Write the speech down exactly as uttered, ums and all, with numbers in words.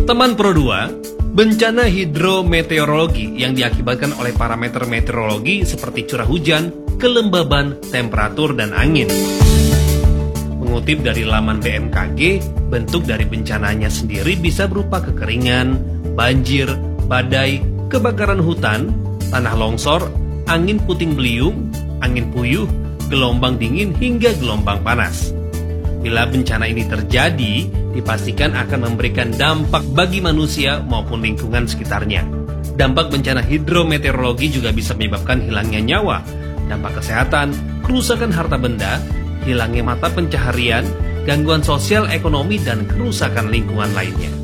Teman Pro dua, bencana hidrometeorologi yang diakibatkan oleh parameter meteorologi seperti curah hujan, kelembaban, temperatur, dan angin. Mengutip dari laman B M K G, bentuk dari bencananya sendiri bisa berupa kekeringan, banjir, badai, kebakaran hutan, tanah longsor, angin puting beliung, angin puyuh, gelombang dingin, hingga gelombang panas. Bila bencana ini terjadi, dipastikan akan memberikan dampak bagi manusia maupun lingkungan sekitarnya. Dampak bencana hidrometeorologi juga bisa menyebabkan hilangnya nyawa, dampak kesehatan, kerusakan harta benda, hilangnya mata pencaharian, gangguan sosial ekonomi, dan kerusakan lingkungan lainnya.